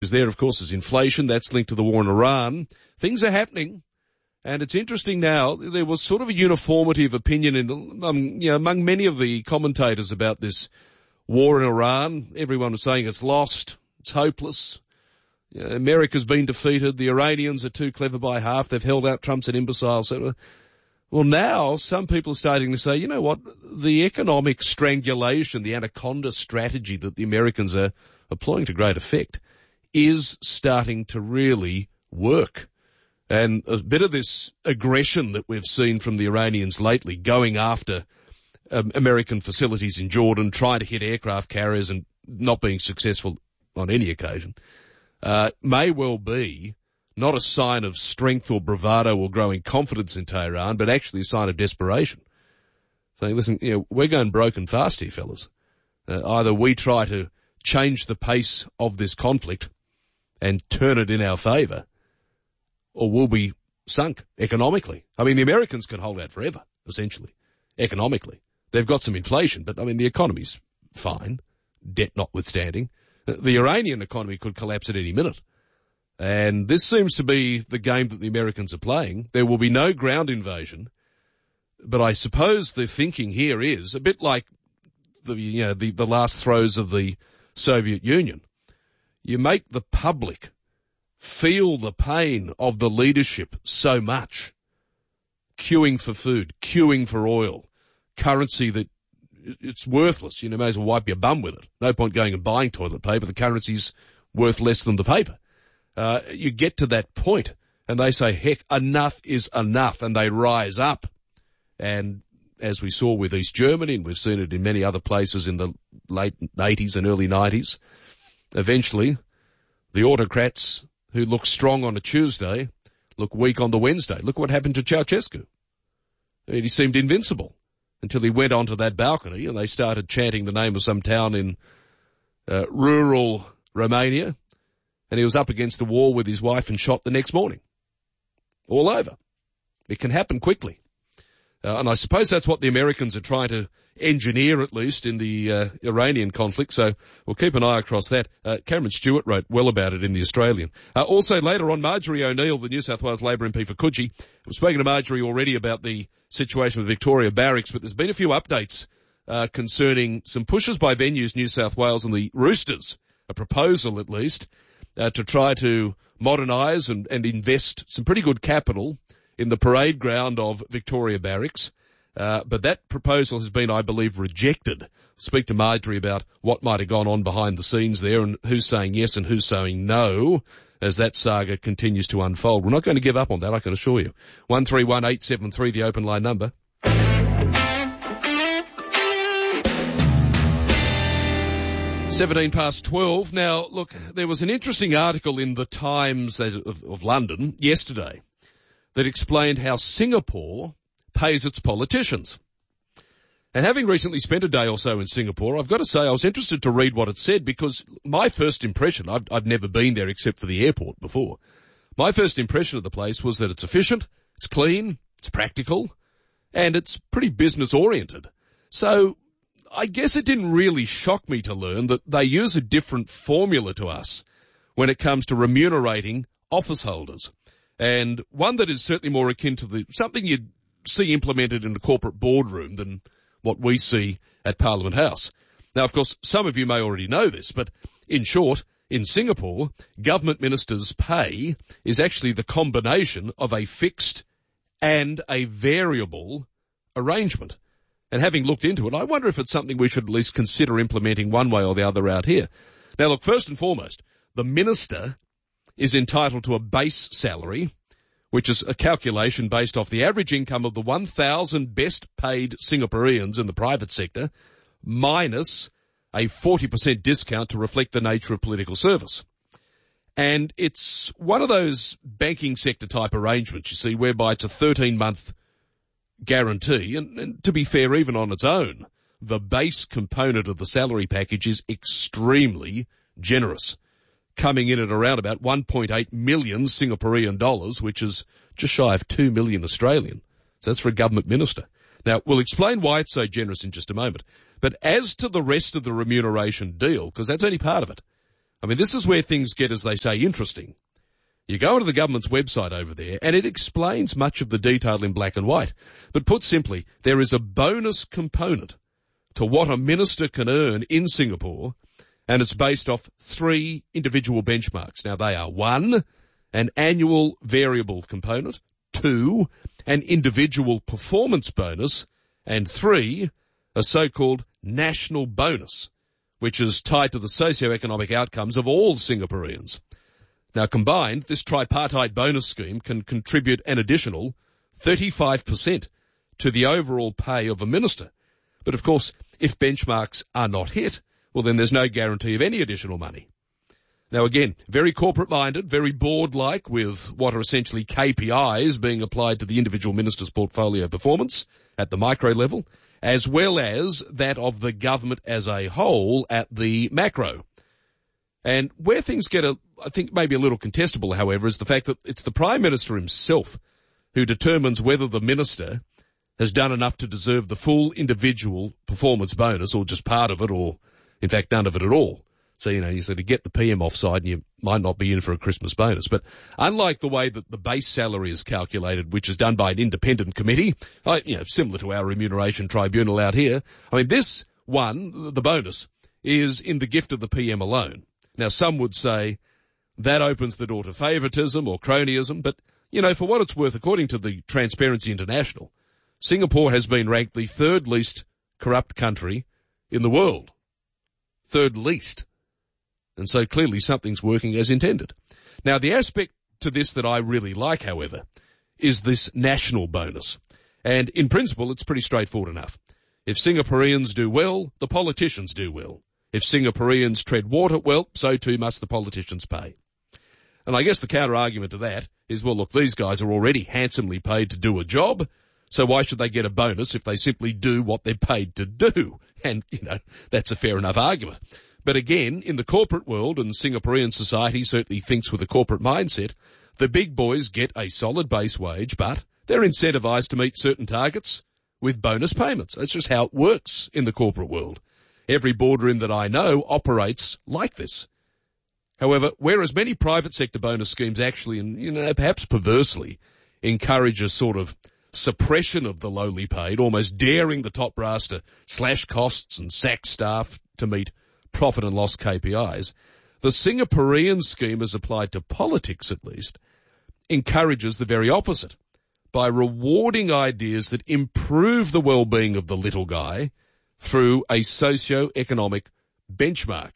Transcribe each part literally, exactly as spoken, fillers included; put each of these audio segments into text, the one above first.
there, of course, is inflation. That's linked to the war in Iran. Things are happening. And it's interesting now, there was sort of a uniformity of opinion in, um, you know, among many of the commentators about this war in Iran. Everyone was saying it's lost, it's hopeless. You know, America's been defeated. The Iranians are too clever by half. They've held out Trump's an imbecile. So, well, now some people are starting to say, you know what, the economic strangulation, the anaconda strategy that the Americans are employing to great effect is starting to really work. And a bit of this aggression that we've seen from the Iranians lately, going after um, American facilities in Jordan, trying to hit aircraft carriers and not being successful on any occasion, uh, may well be not a sign of strength or bravado or growing confidence in Tehran, but actually a sign of desperation. Saying, listen, you know, we're going broken fast here, fellas. Uh, either we try to change the pace of this conflict and turn it in our favour, or we'll be sunk economically. I mean, the Americans can hold out forever, essentially, economically. They've got some inflation, but, I mean, the economy's fine, debt notwithstanding. The Iranian economy could collapse at any minute. And this seems to be the game that the Americans are playing. There will be no ground invasion, but I suppose the thinking here is a bit like the, you know, the, the last throes of the Soviet Union. You make the public feel the pain of the leadership so much. Queuing for food, queuing for oil, currency that it's worthless. You know, may as well wipe your bum with it. No point going and buying toilet paper. The currency's worth less than the paper. Uh, you get to that point and they say, heck, enough is enough, and they rise up. And as we saw with East Germany, and we've seen it in many other places in the late eighties and early nineties, eventually the autocrats who look strong on a Tuesday look weak on the Wednesday. Look what happened to Ceausescu. He seemed invincible until he went onto that balcony and they started chanting the name of some town in uh, rural Romania, and he was up against a wall with his wife and shot the next morning. All over. It can happen quickly. Uh, and I suppose that's what the Americans are trying to engineer, at least, in the uh, Iranian conflict. So we'll keep an eye across that. Uh, Cameron Stewart wrote well about it in The Australian. Uh, also later on, Marjorie O'Neill, the New South Wales Labor M P for Coogee. We've spoken to Marjorie already about the situation with Victoria Barracks, but there's been a few updates uh, concerning some pushes by Venues New South Wales and the Roosters, a proposal at least, uh, to try to modernise and, and invest some pretty good capital in the parade ground of Victoria Barracks. Uh, but that proposal has been, I believe, rejected. I'll speak to Marjorie about what might have gone on behind the scenes there and who's saying yes and who's saying no as that saga continues to unfold. We're not going to give up on that, I can assure you. one three one eight seven three, the open line number. seventeen past twelve. Now, look, there was an interesting article in the Times of, of London yesterday that explained how Singapore pays its politicians. And having recently spent a day or so in Singapore, I've got to say I was interested to read what it said, because my first impression, I've, I've never been there except for the airport before, my first impression of the place was that it's efficient, it's clean, it's practical, and it's pretty business-oriented. So I guess it didn't really shock me to learn that they use a different formula to us when it comes to remunerating office holders. And one that is certainly more akin to the something you'd see implemented in the corporate boardroom than what we see at Parliament House. Now, of course, some of you may already know this, but in short, in Singapore, government ministers' pay is actually the combination of a fixed and a variable arrangement. And having looked into it, I wonder if it's something we should at least consider implementing one way or the other out here. Now, look, first and foremost, the minister is entitled to a base salary, which is a calculation based off the average income of the one thousand best paid Singaporeans in the private sector, minus a forty percent discount to reflect the nature of political service. And it's one of those banking sector type arrangements, you see, whereby it's a thirteen month guarantee. And, and to be fair, even on its own, the base component of the salary package is extremely generous, coming in at around about one point eight million Singaporean dollars, which is just shy of two million Australian. So that's for a government minister. Now, we'll explain why it's so generous in just a moment. But as to the rest of the remuneration deal, because that's only part of it, I mean, this is where things get, as they say, interesting. You go onto the government's website over there, and it explains much of the detail in black and white. But put simply, there is a bonus component to what a minister can earn in Singapore, and it's based off three individual benchmarks. Now, they are one, an annual variable component, two, an individual performance bonus, and three, a so-called national bonus, which is tied to the socio-economic outcomes of all Singaporeans. Now, combined, this tripartite bonus scheme can contribute an additional thirty-five percent to the overall pay of a minister. But of course, if benchmarks are not hit, well, then there's no guarantee of any additional money. Now again, very corporate-minded, very board-like, with what are essentially K P Is being applied to the individual minister's portfolio performance at the micro level, as well as that of the government as a whole at the macro. And where things get, a, I think, maybe a little contestable, however, is the fact that it's the Prime Minister himself who determines whether the minister has done enough to deserve the full individual performance bonus, or just part of it, or in fact none of it at all. So, you know, you sort of get the P M offside and you might not be in for a Christmas bonus. But unlike the way that the base salary is calculated, which is done by an independent committee, you know, similar to our remuneration tribunal out here, I mean, this one, the bonus, is in the gift of the P M alone. Now, some would say that opens the door to favouritism or cronyism, but, you know, for what it's worth, according to the Transparency International, Singapore has been ranked the third least corrupt country in the world. Third least. And so clearly something's working as intended. Now, the aspect to this that I really like, however, is this national bonus. And in principle, it's pretty straightforward enough. If Singaporeans do well, the politicians do well. If Singaporeans tread water, well, so too must the politicians pay. And I guess the counter-argument to that is, well, look, these guys are already handsomely paid to do a job, so why should they get a bonus if they simply do what they're paid to do? And, you know, that's a fair enough argument. But again, in the corporate world, and Singaporean society certainly thinks with a corporate mindset, the big boys get a solid base wage, but they're incentivized to meet certain targets with bonus payments. That's just how it works in the corporate world. Every boardroom that I know operates like this. However, whereas many private sector bonus schemes actually, and you know, perhaps perversely, encourage a sort of suppression of the lowly paid, almost daring the top brass to slash costs and sack staff to meet profit and loss K P Is, the Singaporean scheme, as applied to politics at least, encourages the very opposite by rewarding ideas that improve the well-being of the little guy through a socio-economic benchmark.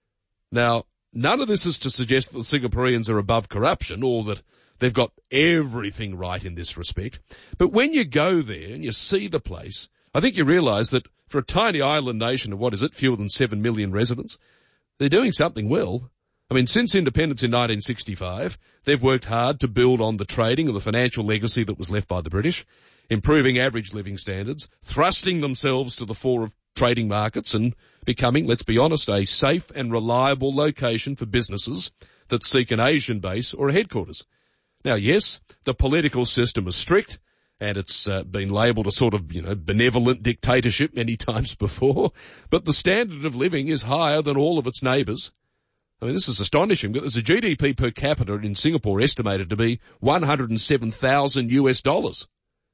Now, none of this is to suggest that the Singaporeans are above corruption or that they've got everything right in this respect. But when you go there and you see the place, I think you realise that for a tiny island nation of, what is it, fewer than seven million residents, they're doing something well. I mean, since independence in nineteen sixty-five, they've worked hard to build on the trading and the financial legacy that was left by the British, improving average living standards, thrusting themselves to the fore of trading markets and becoming, let's be honest, a safe and reliable location for businesses that seek an Asian base or a headquarters. Now, yes, the political system is strict, and it's uh, been labelled a sort of, you know, benevolent dictatorship many times before, but the standard of living is higher than all of its neighbours. I mean, this is astonishing. There's a G D P per capita in Singapore estimated to be one hundred seven thousand US dollars.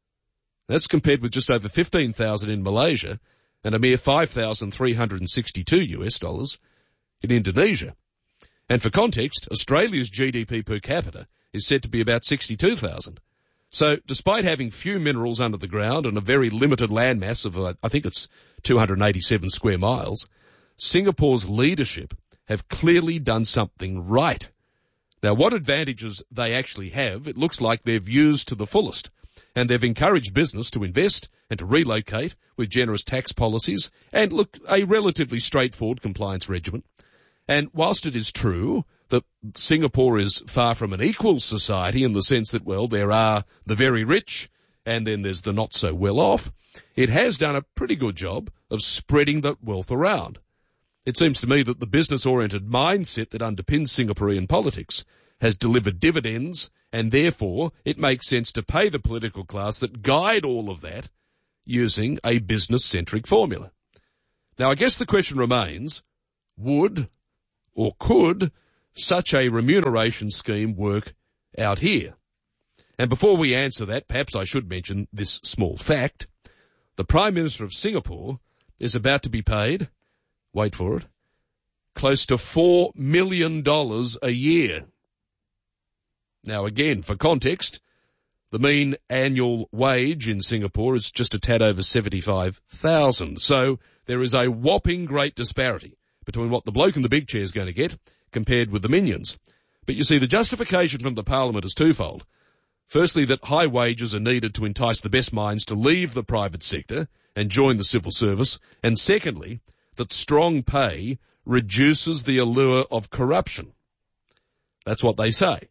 That's compared with just over fifteen thousand in Malaysia and a mere five thousand three hundred sixty-two US dollars in Indonesia. And for context, Australia's G D P per capita is said to be about sixty-two thousand. So despite having few minerals under the ground and a very limited landmass of, uh, I think it's two hundred eighty-seven square miles, Singapore's leadership have clearly done something right. Now, what advantages they actually have, it looks like they've used to the fullest, and they've encouraged business to invest and to relocate with generous tax policies and, look, a relatively straightforward compliance regimen. And whilst it is true that Singapore is far from an equal society in the sense that, well, there are the very rich and then there's the not so well off, it has done a pretty good job of spreading that wealth around. It seems to me that the business-oriented mindset that underpins Singaporean politics has delivered dividends, and therefore it makes sense to pay the political class that guide all of that using a business-centric formula. Now, I guess the question remains, would or could such a remuneration scheme work out here? And before we answer that, perhaps I should mention this small fact. The Prime Minister of Singapore is about to be paid, wait for it, close to four million dollars a year. Now again, for context, the mean annual wage in Singapore is just a tad over seventy-five thousand. So there is a whopping great disparity between what the bloke in the big chair is going to get compared with the minions. But you see, the justification from the Parliament is twofold. Firstly, that high wages are needed to entice the best minds to leave the private sector and join the civil service. And secondly, that strong pay reduces the allure of corruption. That's what they say.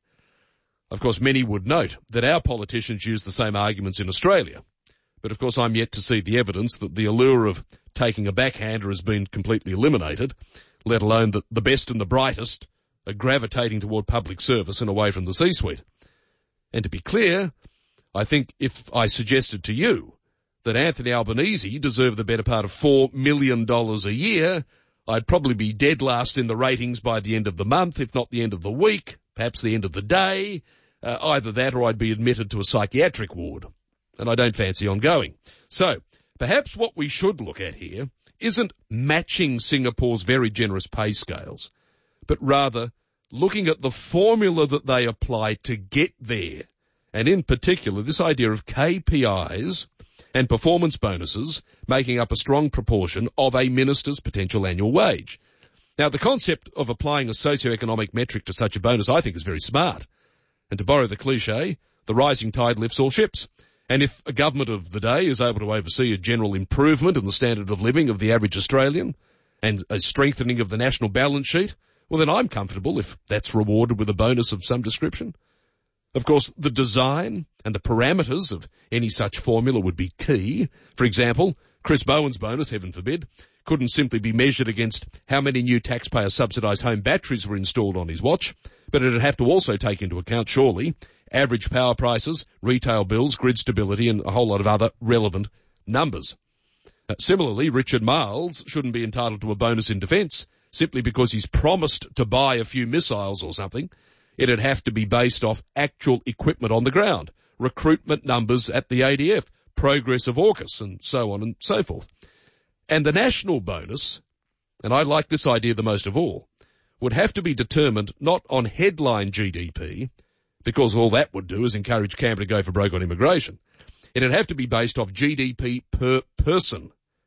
Of course, many would note that our politicians use the same arguments in Australia. But of course, I'm yet to see the evidence that the allure of taking a backhander has been completely eliminated, let alone that the best and the brightest are gravitating toward public service and away from the C-suite. And to be clear, I think if I suggested to you that Anthony Albanese deserved the better part of four million dollars a year, I'd probably be dead last in the ratings by the end of the month, if not the end of the week, perhaps the end of the day. Uh, either that or I'd be admitted to a psychiatric ward, and I don't fancy on going. So perhaps what we should look at here isn't matching Singapore's very generous pay scales, but rather looking at the formula that they apply to get there, and in particular this idea of K P Is and performance bonuses making up a strong proportion of a minister's potential annual wage. Now, the concept of applying a socioeconomic metric to such a bonus I think is very smart. And to borrow the cliche, the rising tide lifts all ships. And if a government of the day is able to oversee a general improvement in the standard of living of the average Australian and a strengthening of the national balance sheet, well then I'm comfortable if that's rewarded with a bonus of some description. Of course, the design and the parameters of any such formula would be key. For example, Chris Bowen's bonus, heaven forbid, couldn't simply be measured against how many new taxpayer-subsidised home batteries were installed on his watch, but it'd have to also take into account, surely, average power prices, retail bills, grid stability, and a whole lot of other relevant numbers. Uh, similarly, Richard Marles shouldn't be entitled to a bonus in defence simply because he's promised to buy a few missiles or something. It'd have to be based off actual equipment on the ground, recruitment numbers at the A D F, progress of AUKUS, and so on and so forth. And the national bonus, and I like this idea the most of all, would have to be determined not on headline G D P, because all that would do is encourage Canberra to go for broke on immigration. It'd have to be based off G D P per person.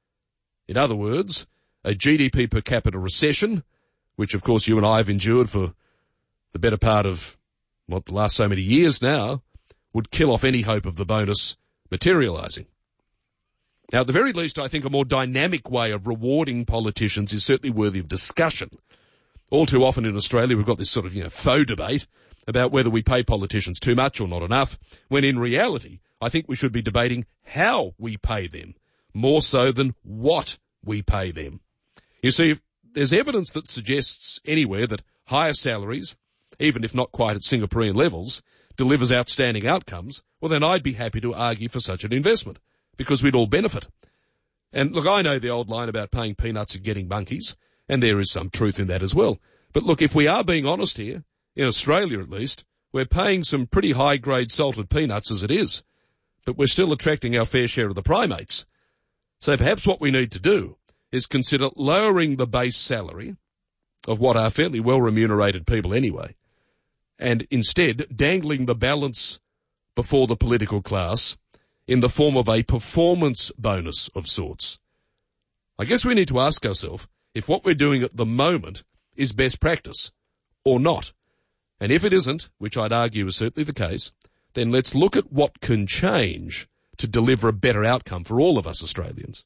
In other words, a G D P per capita recession, which of course you and I have endured for the better part of, what, the last so many years now, would kill off any hope of the bonus materialising. Now, at the very least, I think a more dynamic way of rewarding politicians is certainly worthy of discussion. All too often in Australia, we've got this sort of, you know, faux debate about whether we pay politicians too much or not enough, when in reality, I think we should be debating how we pay them, more so than what we pay them. You see, if there's evidence that suggests anywhere that higher salaries, even if not quite at Singaporean levels, delivers outstanding outcomes, well then I'd be happy to argue for such an investment, because we'd all benefit. And look, I know the old line about paying peanuts and getting monkeys, and there is some truth in that as well. But look, if we are being honest here, in Australia at least, we're paying some pretty high-grade salted peanuts as it is, but we're still attracting our fair share of the primates. So perhaps what we need to do is consider lowering the base salary of what are fairly well-remunerated people anyway, and instead dangling the balance before the political class in the form of a performance bonus of sorts. I guess we need to ask ourselves if what we're doing at the moment is best practice or not. And if it isn't, which I'd argue is certainly the case, then let's look at what can change to deliver a better outcome for all of us Australians.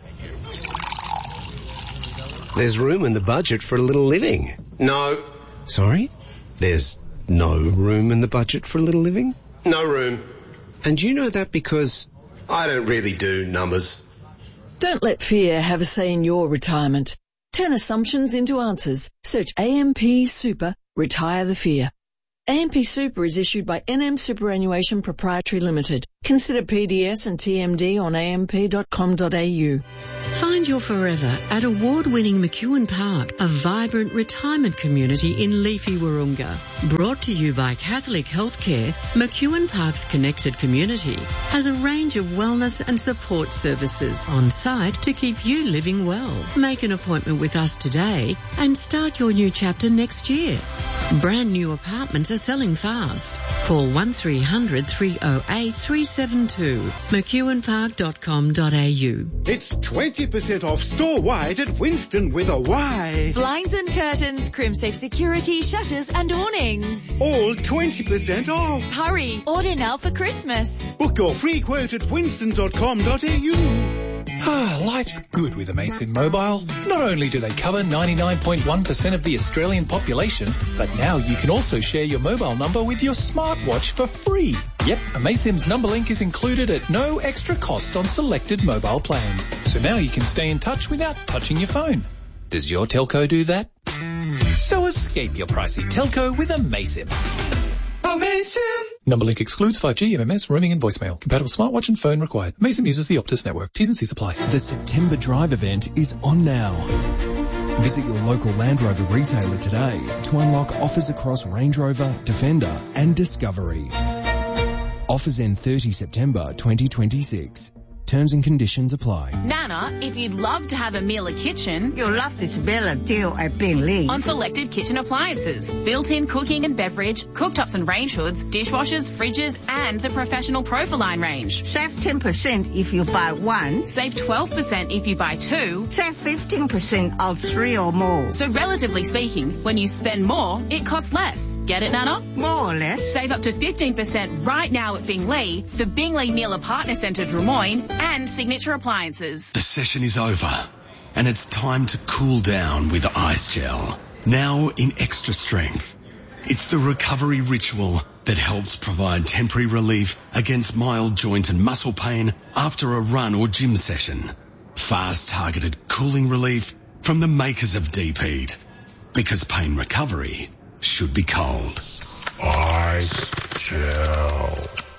There's room in the budget for a little living. No. Sorry? There's no room in the budget for a little living? No room. And you know that because... I don't really do numbers. Don't let fear have a say in your retirement. Turn assumptions into answers. Search A M P Super, Retire the Fear. A M P Super is issued by N M Superannuation Proprietary Limited. Consider P D S and T M D on a m p dot com dot a u. Find your forever at award-winning McEwen Park, a vibrant retirement community in leafy Wahroonga. Brought to you by Catholic Healthcare, McEwen Park's connected community has a range of wellness and support services on site to keep you living well. Make an appointment with us today and start your new chapter next year. Brand new apartments are selling fast. Call one three hundred three oh eight three seven two, mcewen park dot com dot a u. It's twenty percent off store-wide at Winston with a Y. Blinds and curtains, Crimsafe security, shutters and awnings. All twenty percent off. Hurry, order now for Christmas. Book your free quote at winston dot com dot a u. Ah, life's good with Amazon Mobile. Not only do they cover ninety-nine point one percent of the Australian population, but now you can also share your mobile number with your smartwatch for free. Yep, Amazon's number link is included at no extra cost on selected mobile plans. So now you can stay in touch without touching your phone. Does your telco do that? So escape your pricey telco with Amazon. Amazon! Number link excludes five G, M M S, roaming and voicemail. Compatible smartwatch and phone required. Amazon uses the Optus network. T's and C's apply. The September Drive event is on now. Visit your local Land Rover retailer today to unlock offers across Range Rover, Defender and Discovery. Offers end thirtieth September twenty twenty-six. Terms and conditions apply. Nana, if you'd love to have a Miele kitchen, you'll love this better deal at Bingley. On selected kitchen appliances, built-in cooking and beverage, cooktops and range hoods, dishwashers, fridges, and the professional Profiline range. Save ten percent if you buy one. Save twelve percent if you buy two. Save fifteen percent on three or more. So relatively speaking, when you spend more, it costs less. Get it, Nana? More or less. Save up to fifteen percent right now at Bingley, the Bingley Miele Partner Centre Drummoyne, and Signature Appliances. The session is over, and it's time to cool down with Ice Gel. Now in extra strength. It's the recovery ritual that helps provide temporary relief against mild joint and muscle pain after a run or gym session. Fast targeted cooling relief from the makers of Deep Heat. Because pain recovery should be cold. Ice Gel.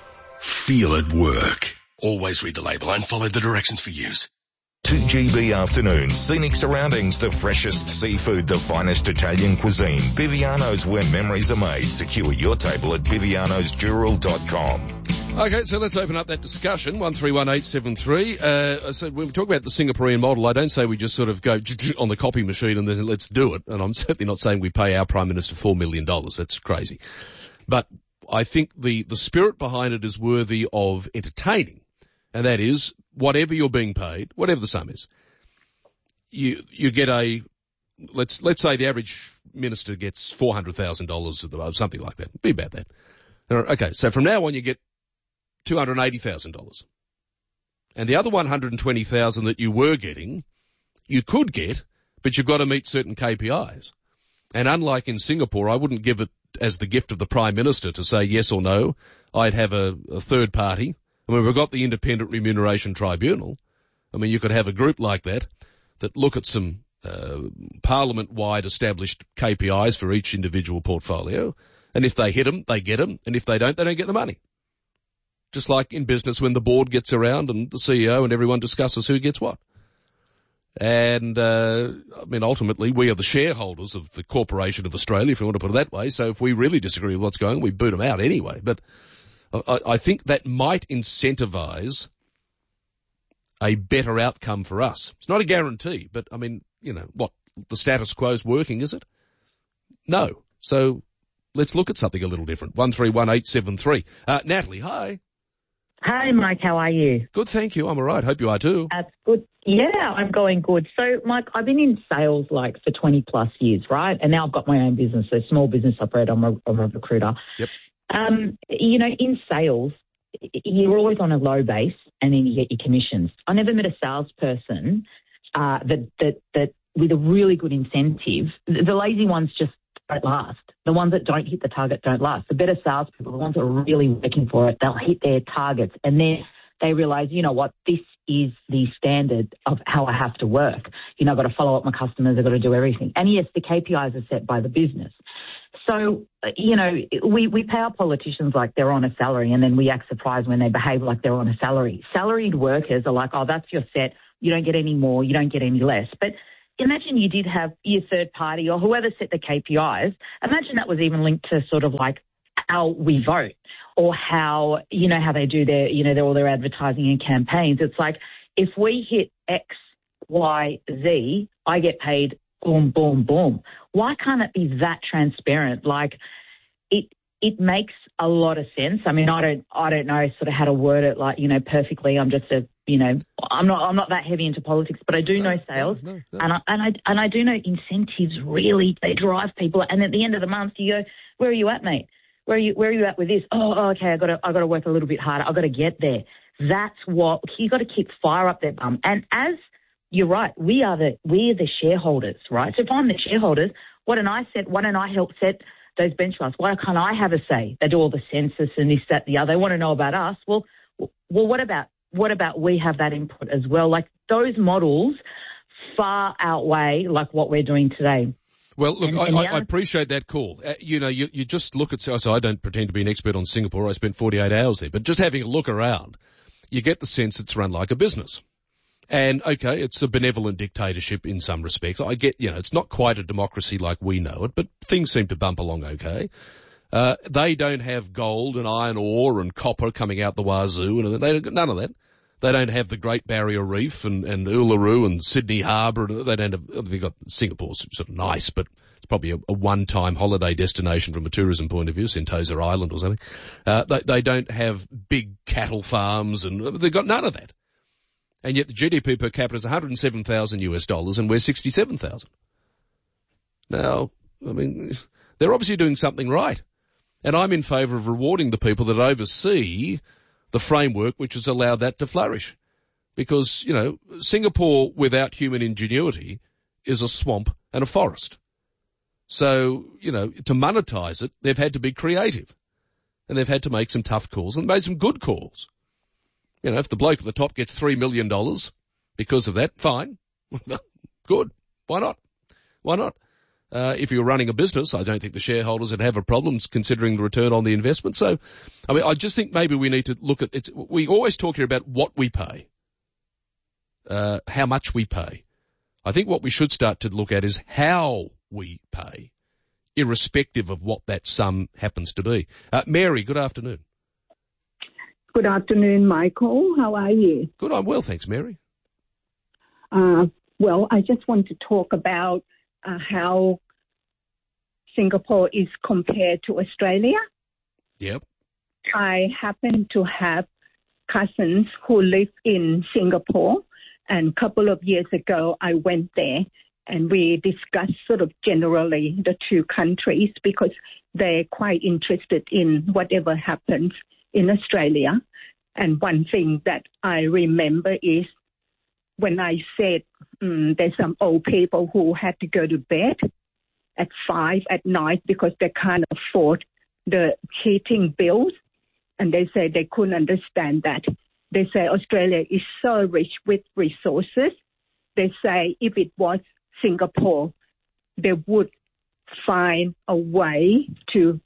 Feel it work. Always read the label and follow the directions for use. two G B afternoons, scenic surroundings, the freshest seafood, the finest Italian cuisine. Biviano's, where memories are made. Secure your table at bivianos dural dot com. Okay, so let's open up that discussion. one three one eight seven three. Uh, so when we talk about the Singaporean model, I don't say we just sort of go on the copy machine and then let's do it. And I'm certainly not saying we pay our Prime Minister four million dollars. That's crazy. But I think the, the spirit behind it is worthy of entertaining. And that is, whatever you're being paid, whatever the sum is, you you get a, let's let's say the average minister gets four hundred thousand dollars or something like that. It'd be about that. Okay, so from now on you get two hundred eighty thousand dollars. And the other one hundred twenty thousand dollars that you were getting, you could get, but you've got to meet certain K P Is. And unlike in Singapore, I wouldn't give it as the gift of the Prime Minister to say yes or no. I'd have a, a third party. I mean, we've got the Independent Remuneration Tribunal. I mean, you could have a group like that that look at some uh, parliament-wide established K P Is for each individual portfolio, and if they hit them, they get them, and if they don't, they don't get the money. Just like in business when the board gets around and the C E O and everyone discusses who gets what. And, uh, I mean, ultimately, we are the shareholders of the Corporation of Australia, if you want to put it that way, so if we really disagree with what's going on, we boot them out anyway. But I, I think that might incentivize a better outcome for us. It's not a guarantee, but I mean, you know, what, the status quo is working, is it? No. So let's look at something a little different. one three one eight seven three. Uh, Natalie, hi. Hi, Mike. How are you? Good, thank you. I'm all right. Hope you are too. That's good. Yeah, I'm going good. So, Mike, I've been in sales like for twenty plus years, right? And now I've got my own business, so small business operator. I'm a, I'm a recruiter. Yep. Um, you know, in sales, you're always on a low base and then you get your commissions. I never met a salesperson uh, that, that, that with a really good incentive. The lazy ones just don't last. The ones that don't hit the target don't last. The better salespeople, the ones that are really working for it, they'll hit their targets and then they realize, you know what, this is the standard of how I have to work. You know, I've got to follow up my customers. I've got to do everything. And yes, the K P Is are set by the business. So, you know, we, we pay our politicians like they're on a salary, and then we act surprised when they behave like they're on a salary. Salaried workers are like, oh, that's your set. You don't get any more. You don't get any less. But imagine you did have your third party or whoever set the K P Is. Imagine that was even linked to sort of like how we vote or how, you know, how they do their, you know, their, all their advertising and campaigns. It's like if we hit X, Y, Z, I get paid boom, boom, boom. Why can't it be that transparent? Like it, it makes a lot of sense. I mean, I don't, I don't know sort of how to word it like, you know, perfectly. I'm just a, you know, I'm not, I'm not that heavy into politics, but I do know sales no, no, no. and I, and I, and I do know incentives really, they drive people. And at the end of the month, you go, where are you at, mate? Where are you, where are you at with this? Oh, oh okay. I got to, I got to work a little bit harder. I got to get there. That's what you got to keep fire up their bum. And as you're right, we are the, we are the shareholders, right? So if I'm the shareholders, why don't I set, why don't I help set those benchmarks? Why can't I have a say? They do all the census and this, that, the other. They want to know about us. Well, well, what about, what about we have that input as well? Like those models far outweigh like what we're doing today. Well, look, and, I, and I, I appreciate that call. Uh, you know, you, you just look at, so I don't pretend to be an expert on Singapore. I spent forty-eight hours there, but just having a look around, you get the sense it's run like a business. And okay, it's a benevolent dictatorship in some respects. I get, you know, it's not quite a democracy like we know it, but things seem to bump along okay. Uh, they don't have gold and iron ore and copper coming out the wazoo, and they none of that. They don't have the Great Barrier Reef and, and Uluru and Sydney Harbour. They don't have, they've got Singapore's sort of nice, but it's probably a, a one-time holiday destination from a tourism point of view, Sentosa Island or something. Uh, they, they don't have big cattle farms and they've got none of that. And yet the G D P per capita is one hundred seven thousand US dollars and we're sixty-seven thousand. Now, I mean, they're obviously doing something right. And I'm in favour of rewarding the people that oversee the framework which has allowed that to flourish. Because, you know, Singapore without human ingenuity is a swamp and a forest. So, you know, to monetize it, they've had to be creative. And they've had to make some tough calls and made some good calls. You know, if the bloke at the top gets three million dollars because of that, fine. Good. Why not? Why not? Uh, if you're running a business, I don't think the shareholders would have a problem considering the return on the investment. So, I mean, I just think maybe we need to look at it. We always talk here about what we pay, uh, how much we pay. I think what we should start to look at is how we pay, irrespective of what that sum happens to be. Uh, Mary, good afternoon. Good afternoon, Michael. How are you? Good. I'm well, thanks, Mary. Uh, well, I just want to talk about uh, how Singapore is compared to Australia. Yep. I happen to have cousins who live in Singapore, and a couple of years ago I went there and we discussed sort of generally the two countries because they're quite interested in whatever happens in Australia. And one thing that I remember is when I said um, there's some old people who had to go to bed at five at night because they can't afford the heating bills. And they say they couldn't understand that. They say Australia is so rich with resources. They say if it was Singapore, they would find a way to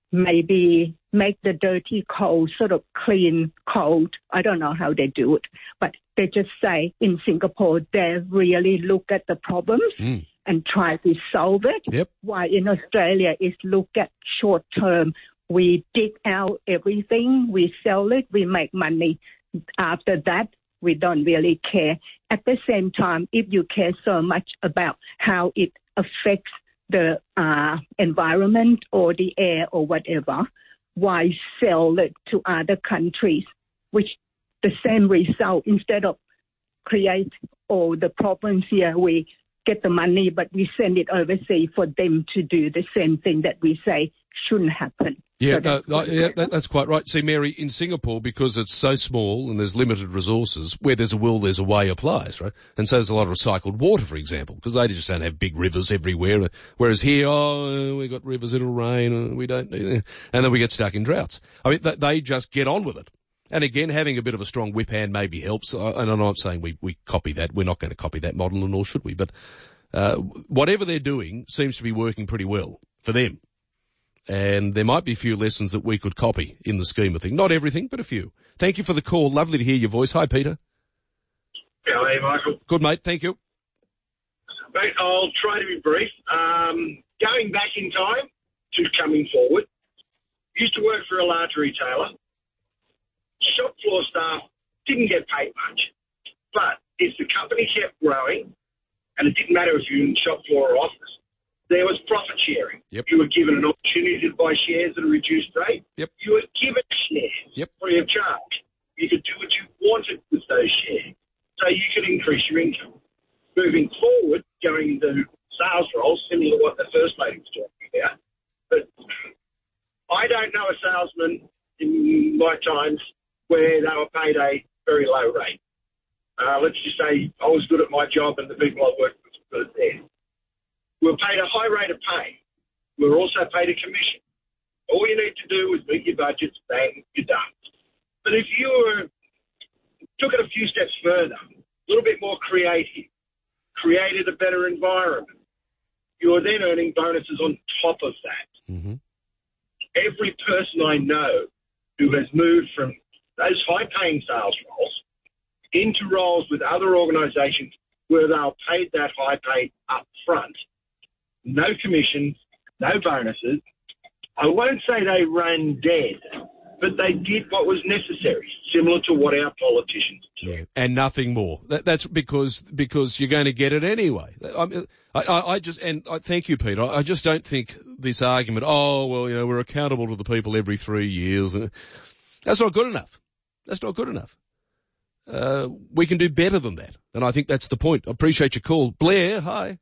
maybe make the dirty coal sort of clean coal. I don't know how they do it, but they just say in Singapore, they really look at the problems mm. and try to solve it. Yep. While in Australia, it's look at short term. We dig out everything, we sell it, we make money. After that, we don't really care. At the same time, if you care so much about how it affects the uh, environment or the air or whatever, why sell it to other countries, which the same result, instead of create all the problems here, we get the money, but we send it overseas for them to do the same thing that we say shouldn't happen. Yeah, so no, no, yeah that, that's quite right. See, Mary, in Singapore, because it's so small and there's limited resources, where there's a will, there's a way applies, right? And so there's a lot of recycled water, for example, because they just don't have big rivers everywhere. Whereas here, oh, we got rivers, it'll rain, and we don't need it. And then we get stuck in droughts. I mean, they just get on with it. And again, having a bit of a strong whip hand maybe helps. And I'm not saying we, we copy that. We're not going to copy that model, and nor should we. But uh, whatever they're doing seems to be working pretty well for them. And there might be a few lessons that we could copy in the scheme of things. Not everything, but a few. Thank you for the call. Lovely to hear your voice. Hi, Peter. How are you, Michael? Good, mate. Thank you. Mate, I'll try to be brief. Um, going back in time to coming forward, used to work for a large retailer. Shop floor staff didn't get paid much. But if the company kept growing, and it didn't matter if you were in shop floor or office, there was profit sharing. Yep. You were given an opportunity to buy shares at a reduced rate. Yep. You were given shares yep. free of charge. You could do what you wanted with those shares, so you could increase your income. Moving forward, going into sales roles, similar to what the First Lady was talking about, but I don't know a salesman in my times where they were paid a very low rate. Uh, let's just say I was good at my job and the people I worked with were good there. We were paid a high rate of pay. We were also paid a commission. All you need to do is meet your budgets, bang, you're done. But if you were, took it a few steps further, a little bit more creative, created a better environment, you are then earning bonuses on top of that. Mm-hmm. Every person I know who has moved from those high-paying sales roles into roles with other organisations where they were paid that high pay up front, no commissions, no bonuses. I won't say they ran dead, but they did what was necessary, similar to what our politicians do. Yeah, and nothing more. That, that's because because you're going to get it anyway. I, I, I just and I, thank you, Peter. I just don't think this argument. Oh well, you know, we're accountable to the people every three years. That's not good enough. That's not good enough. Uh, we can do better than that, and I think that's the point. I appreciate your call, Blair. Hi.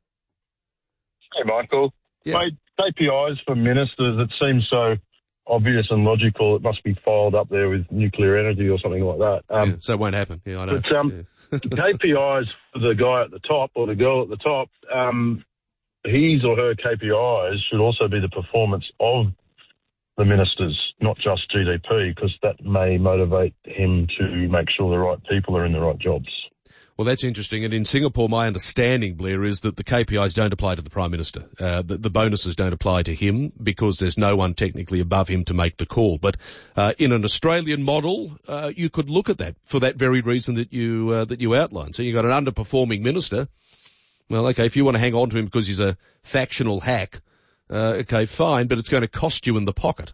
Hey, Michael. Yeah. Mate, K P Is for ministers, it seems so obvious and logical. It must be filed up there with nuclear energy or something like that. Um, yeah, so it won't happen. Yeah, I know. But um, yeah. K P Is for the guy at the top or the girl at the top, um, his or her K P Is should also be the performance of the ministers, not just G D P, because that may motivate him to make sure the right people are in the right jobs. Well, that's interesting. And in Singapore, my understanding, Blair, is that the K P Is don't apply to the Prime Minister. Uh, the, the bonuses don't apply to him because there's no one technically above him to make the call. But uh, in an Australian model, uh, you could look at that for that very reason that you uh, that you outlined. So you've got an underperforming minister. Well, okay, if you want to hang on to him because he's a factional hack, uh, okay, fine, but it's going to cost you in the pocket.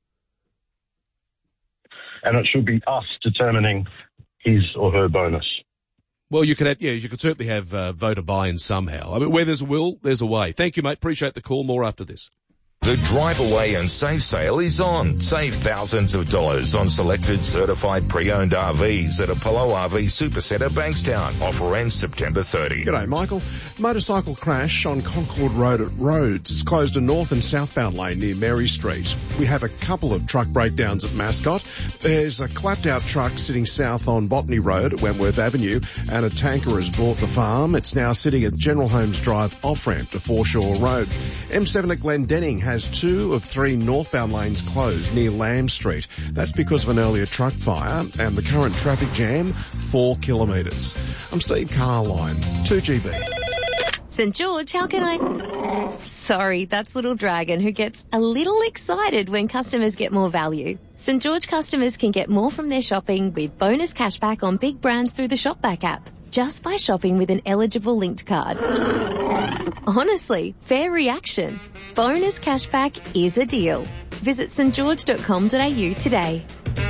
And it should be us determining his or her bonus. Well, you could have, yeah, you could certainly have uh, voter buy-in somehow. I mean, where there's a will, there's a way. Thank you, mate. Appreciate the call. More after this. The Drive Away and Save sale is on. Save thousands of dollars on selected certified pre-owned R Vs at Apollo R V Supercenter Bankstown. Offer ends September thirtieth. G'day, Michael. Motorcycle crash on Concord Road at Rhodes. It's closed a north and southbound lane near Mary Street. We have a couple of truck breakdowns at Mascot. There's a clapped out truck sitting south on Botany Road at Wentworth Avenue, and a tanker has bought the farm. It's now sitting at General Holmes Drive off-ramp to Foreshore Road. M seven at Glendenning has has two of three northbound lanes closed near Lamb Street. That's because of an earlier truck fire, and the current traffic jam, four kilometres. I'm Steve Carline, two G B. St George, how can I... Sorry, that's Little Dragon, who gets a little excited when customers get more value. St George customers can get more from their shopping with bonus cashback on big brands through the Shopback app, just by shopping with an eligible linked card. Honestly, fair reaction. Bonus cashback is a deal. Visit s t george dot com dot a u today.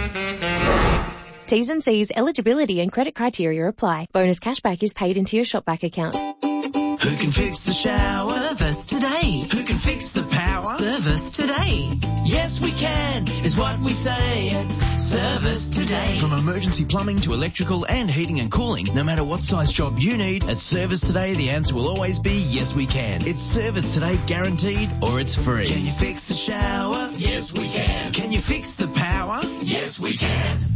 T's and C's, eligibility and credit criteria apply. Bonus cashback is paid into your Shopback account. Who can fix the shower? Service today. Who can fix the power? Service today. Yes, we can, is what we say. Service today. From emergency plumbing to electrical and heating and cooling, no matter what size job you need, at Service Today, the answer will always be yes, we can. It's Service Today guaranteed, or it's free. Can you fix the shower? Yes, we can. Can you fix the power? Yes, we can. Yes,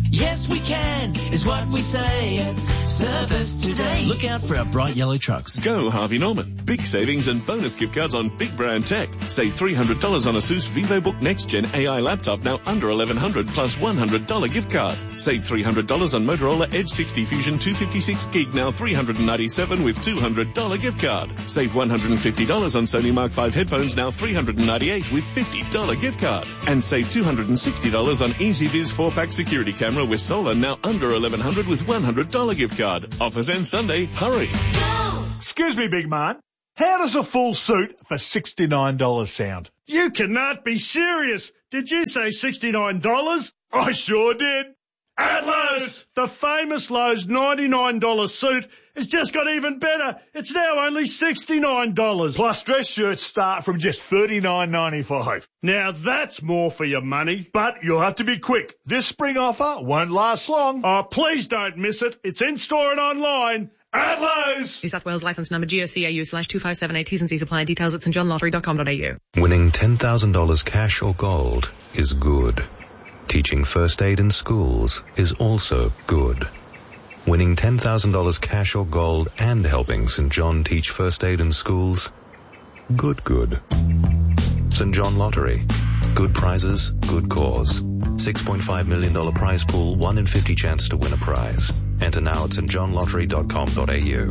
Yes, we can, is what we say at Service Today. Look out for our bright yellow trucks. Go Harvey Norman. Big savings and bonus gift cards on big brand tech. Save three hundred dollars on ASUS VivoBook Next Gen A I laptop, now under eleven hundred dollars plus one hundred dollars gift card. Save three hundred dollars on Motorola Edge sixty Fusion two fifty-six gig, now three hundred ninety-seven dollars with two hundred dollars gift card. Save one hundred fifty dollars on Sony Mark five headphones, now three hundred ninety-eight dollars with fifty dollars gift card. And save two hundred sixty dollars on EasyViz four pack security camera with solar, now under eleven hundred dollars with one hundred dollars gift card. Offers end Sunday. Hurry. Excuse me, big man. How does a full suit for sixty-nine dollars sound? You cannot be serious. Did you say sixty-nine dollars? I sure did. At Lowe's, the famous Lowe's ninety-nine dollars suit has just got even better. It's now only sixty-nine dollars. Plus dress shirts start from just thirty-nine ninety-five. Now that's more for your money. But you'll have to be quick. This spring offer won't last long. Oh, please don't miss it. It's in store and online. At Lowe's. New South Wales licence number G O C A U slash two five seven eight. T's and C's apply. Details at st john lottery dot com dot a u. Winning ten thousand dollars cash or gold is good. Teaching first aid in schools is also good. Winning ten thousand dollars cash or gold and helping St John teach first aid in schools, good, good. St John Lottery. Good prizes, good cause. six point five million dollars prize pool, one in fifty chance to win a prize. Enter now at st john lottery dot com dot a u.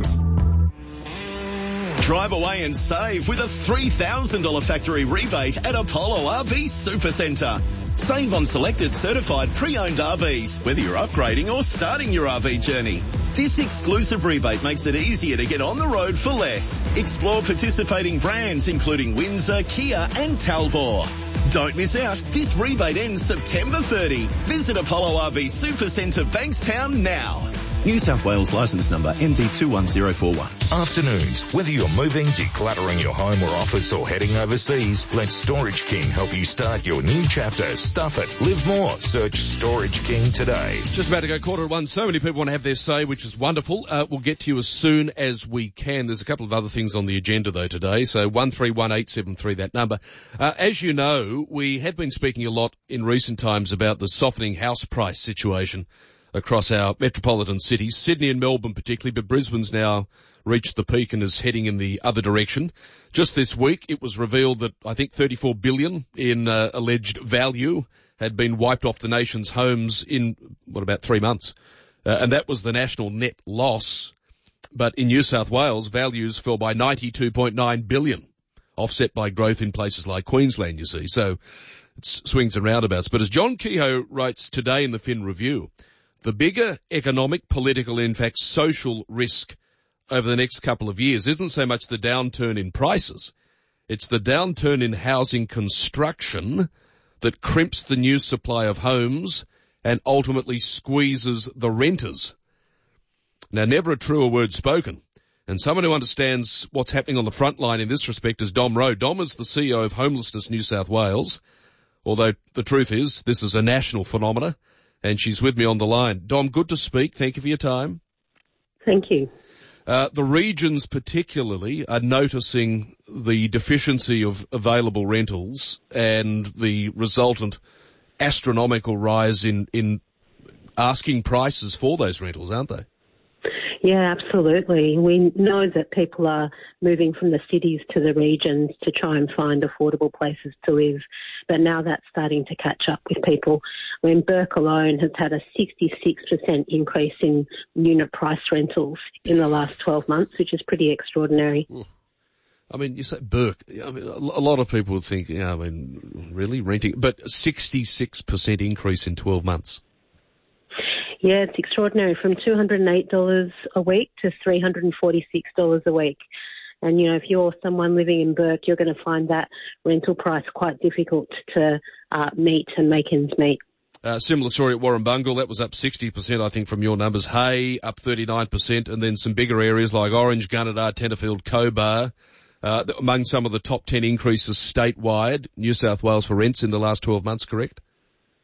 Drive away and save with a three thousand dollars factory rebate at Apollo R V Supercentre. Save on selected certified pre-owned R Vs, whether you're upgrading or starting your R V journey. This exclusive rebate makes it easier to get on the road for less. Explore participating brands including Windsor, Kia and Talbot. Don't miss out. This rebate ends September thirtieth. Visit Apollo R V Supercentre Bankstown now. New South Wales licence number M D two one zero four one. Afternoons. Whether you're moving, decluttering your home or office or heading overseas, let Storage King help you start your new chapter. Stuff it. Live more. Search Storage King today. Just about to go quarter to one. So many people want to have their say, which is wonderful. Uh, we'll get to you as soon as we can. There's a couple of other things on the agenda though today. So one three one eight seven three, that number. Uh, as you know, we have been speaking a lot in recent times about the softening house price situation across our metropolitan cities, Sydney and Melbourne particularly, but Brisbane's now reached the peak and is heading in the other direction. Just this week, it was revealed that I think thirty-four billion dollars in uh, alleged value had been wiped off the nation's homes in, what, about three months. Uh, and that was the national net loss. But in New South Wales, values fell by ninety-two point nine billion dollars, offset by growth in places like Queensland, you see. So it's swings and roundabouts. But as John Kehoe writes today in the Fin Review, the bigger economic, political, in fact, social risk over the next couple of years isn't so much the downturn in prices. It's the downturn in housing construction that crimps the new supply of homes and ultimately squeezes the renters. Now, never a truer word spoken. And someone who understands what's happening on the front line in this respect is Dom Rowe. Dom is the C E O of Homelessness New South Wales, although the truth is this is a national phenomena. And she's with me on the line. Dom, good to speak. Thank you for your time. Thank you. Uh, the regions particularly are noticing the deficiency of available rentals and the resultant astronomical rise in, in asking prices for those rentals, aren't they? Yeah, absolutely. We know that people are moving from the cities to the regions to try and find affordable places to live, but now that's starting to catch up with people. I mean, Burke alone has had a sixty-six percent increase in unit price rentals in the last twelve months, which is pretty extraordinary. I mean, you say Burke. I mean, a lot of people would think, yeah, I mean, really renting, but sixty-six percent increase in twelve months. Yeah, it's extraordinary, from two hundred eight dollars a week to three hundred forty-six dollars a week. And, you know, if you're someone living in Burke, you're going to find that rental price quite difficult to uh, meet and make ends meet. Uh, similar story at Warrumbungle. That was up sixty percent, I think, from your numbers. Hay, up thirty-nine percent. And then some bigger areas like Orange, Gunnedah, Tenterfield, Cobar. Uh, among some of the top ten increases statewide, New South Wales for rents in the last twelve months, correct?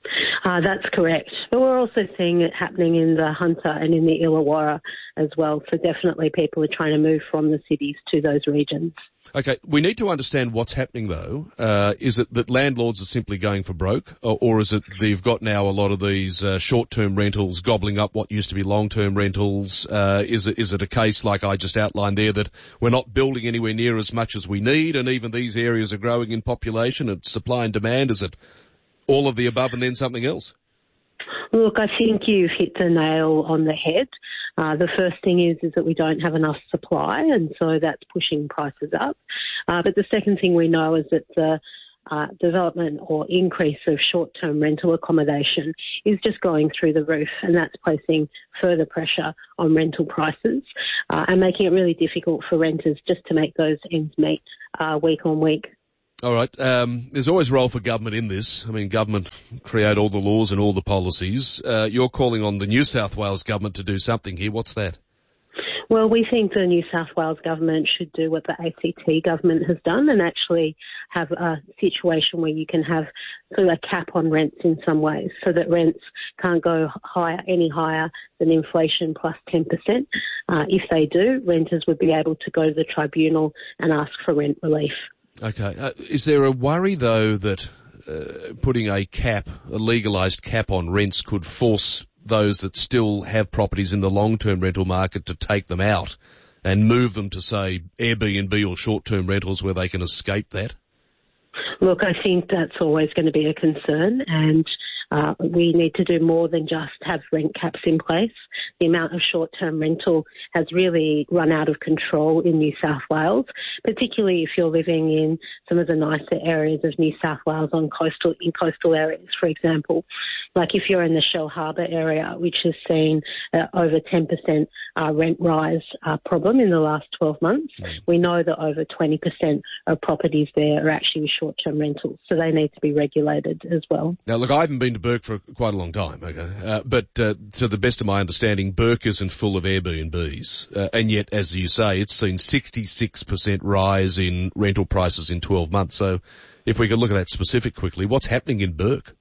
Uh, that's correct. But we're also seeing it happening in the Hunter and in the Illawarra as well. So definitely people are trying to move from the cities to those regions. Okay, we need to understand what's happening though. Uh, is it that landlords are simply going for broke, or, or is it that you've got now a lot of these uh, short-term rentals gobbling up what used to be long-term rentals? Uh, is it is it a case like I just outlined there that we're not building anywhere near as much as we need, and even these areas are growing in population and supply and demand? Is it all of the above and then something else? Look, I think you've hit the nail on the head. Uh, the first thing is is that we don't have enough supply, and so that's pushing prices up. Uh, but the second thing we know is that the uh, development or increase of short-term rental accommodation is just going through the roof, and that's placing further pressure on rental prices uh, and making it really difficult for renters just to make those ends meet uh, week on week. All right. Um, there's always a role for government in this. I mean, government create all the laws and all the policies. Uh, you're calling on the New South Wales government to do something here. What's that? Well, we think the New South Wales government should do what the A C T government has done and actually have a situation where you can have sort of a cap on rents in some ways so that rents can't go higher, any higher than inflation plus ten percent. Uh, if they do, renters would be able to go to the tribunal and ask for rent relief. Okay. Uh, is there a worry, though, that uh, putting a cap, a legalised cap on rents could force those that still have properties in the long-term rental market to take them out and move them to, say, Airbnb or short-term rentals where they can escape that? Look, I think that's always going to be a concern, and uh, we need to do more than just have rent caps in place. The amount of short-term rental has really run out of control in New South Wales, particularly if you're living in some of the nicer areas of New South Wales on coastal, in coastal areas, for example. Like if you're in the Shell Harbour area, which has seen uh, over ten percent uh, rent rise uh, problem in the last twelve months, mm. we know that over twenty percent of properties there are actually short-term rentals, so they need to be regulated as well. Now, look, I haven't been to Bourke for quite a long time, okay, uh, but uh, to the best of my understanding, Bourke isn't full of Airbnbs, uh, and yet, as you say, it's seen sixty-six percent rise in rental prices in twelve months. So if we could look at that specific quickly, what's happening in Bourke?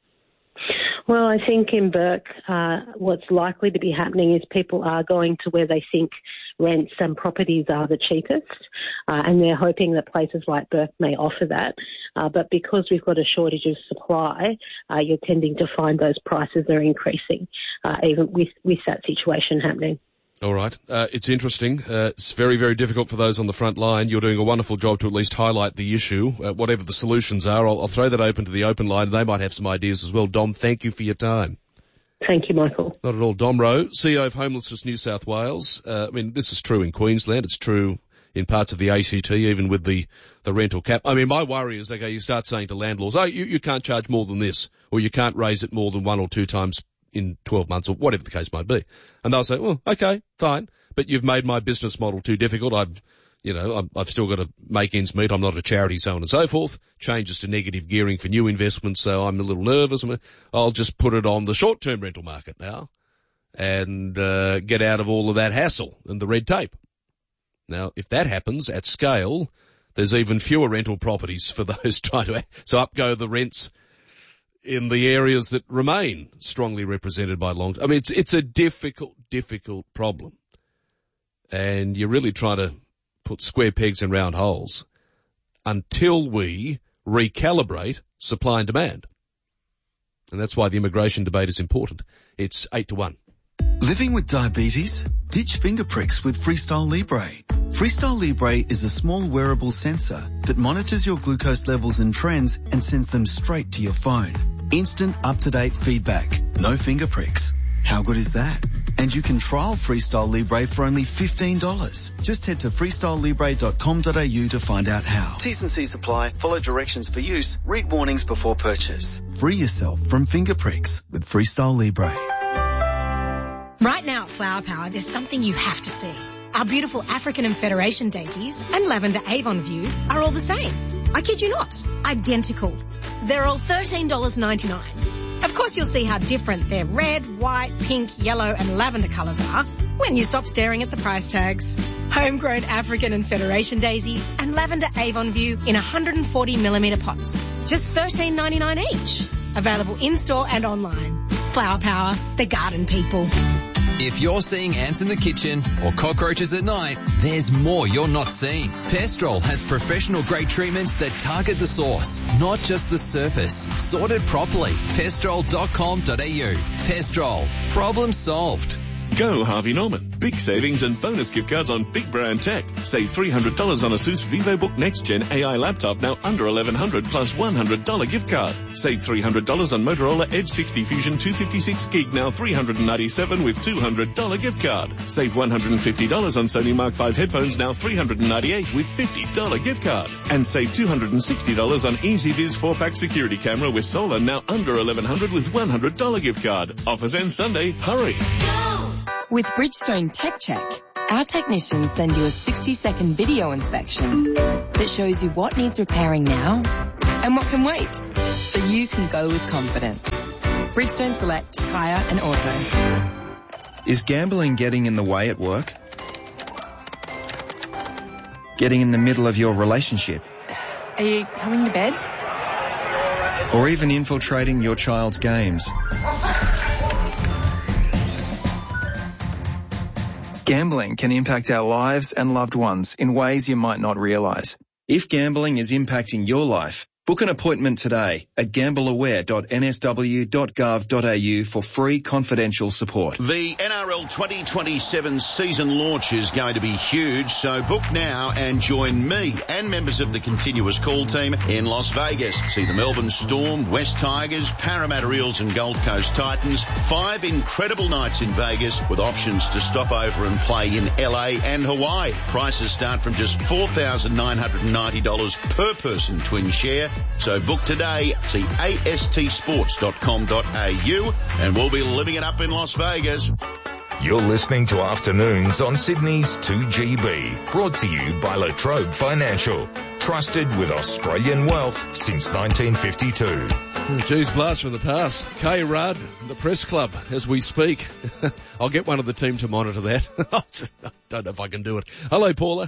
Well, I think in Bourke, uh, what's likely to be happening is people are going to where they think rents and properties are the cheapest, uh, and they're hoping that places like Bourke may offer that. Uh, but because we've got a shortage of supply, uh, you're tending to find those prices are increasing, uh, even with, with that situation happening. All right. Uh, it's interesting. Uh, it's very, very difficult for those on the front line. You're doing a wonderful job to at least highlight the issue. Uh, whatever the solutions are, I'll, I'll throw that open to the open line. They might have some ideas as well. Dom, thank you for your time. Thank you, Michael. Not at all. Dom Rowe, C E O of Homelessness New South Wales. Uh, I mean, this is true in Queensland. It's true in parts of the A C T, even with the, the rental cap. I mean, my worry is, okay, you start saying to landlords, oh, you, you can't charge more than this, or you can't raise it more than one or two times in twelve months, or whatever the case might be. And they'll say, well, okay, fine, but you've made my business model too difficult. I've, you know, I've, I've still got to make ends meet. I'm not a charity, so on and so forth. Changes to negative gearing for new investments, so I'm a little nervous. I'll just put it on the short-term rental market now and uh, get out of all of that hassle and the red tape. Now, if that happens at scale, there's even fewer rental properties for those trying to, so up go the rents in the areas that remain strongly represented by long. I mean, it's it's a difficult, difficult problem, and you're really trying to put square pegs in round holes until we recalibrate supply and demand, and that's why the immigration debate is important. It's eight to one. Living with diabetes? Ditch finger pricks with Freestyle Libre. Freestyle Libre is a small wearable sensor that monitors your glucose levels and trends and sends them straight to your phone. Instant up-to-date feedback. No finger pricks. How good is that? And you can trial Freestyle Libre for only fifteen dollars. Just head to freestyle libre dot com dot a u to find out how. T's and C's apply. Follow directions for use. Read warnings before purchase. Free yourself from finger pricks with Freestyle Libre. Right now at Flower Power, there's something you have to see. Our beautiful African and Federation daisies and lavender Avon View are all the same. I kid you not, identical. They're all thirteen dollars ninety-nine. Of course, you'll see how different their red, white, pink, yellow and lavender colours are when you stop staring at the price tags. Homegrown African and Federation daisies and lavender Avon View in one hundred forty millimetre pots. Just thirteen ninety-nine each. Available in-store and online. Flower Power, the garden people. If you're seeing ants in the kitchen or cockroaches at night, there's more you're not seeing. Pestrol has professional-grade treatments that target the source, not just the surface. Sorted properly. pestrol dot com dot a u. Pestrol. Problem solved. Go Harvey Norman. Big savings and bonus gift cards on big brand tech. Save three hundred dollars on ASUS VivoBook Next Gen A I laptop, now under eleven hundred dollars plus one hundred dollars gift card. Save three hundred dollars on Motorola Edge sixty Fusion two fifty-six gig, now three hundred ninety-seven dollars with two hundred dollars gift card. Save one hundred fifty dollars on Sony Mark five headphones, now three hundred ninety-eight dollars with fifty dollars gift card. And save two hundred sixty dollars on EasyViz four pack security camera with solar, now under eleven hundred dollars with one hundred dollars gift card. Offers end Sunday. Hurry. With Bridgestone Tech Check, our technicians send you a sixty second video inspection that shows you what needs repairing now and what can wait, so you can go with confidence. Bridgestone Select Tyre and Auto. Is gambling getting in the way at work? Getting in the middle of your relationship? Are you coming to bed? Or even infiltrating your child's games? Gambling can impact our lives and loved ones in ways you might not realise. If gambling is impacting your life, book an appointment today at gamble aware dot n s w dot gov dot a u for free confidential support. The N R L twenty twenty-seven season launch is going to be huge, so book now and join me and members of the continuous call team in Las Vegas. See the Melbourne Storm, West Tigers, Parramatta Eels and Gold Coast Titans. Five incredible nights in Vegas with options to stop over and play in L A and Hawaii. Prices start from just four thousand nine hundred ninety dollars per person twin share. So book today, see a s t sports dot com dot a u, and we'll be living it up in Las Vegas. You're listening to Afternoons on Sydney's two G B, brought to you by Latrobe Financial. Trusted with Australian wealth since nineteen fifty-two. Geez, blast from the past. Kay Rudd, the press club, as we speak. I'll get one of the team to monitor that. I don't know if I can do it. Hello, Paula.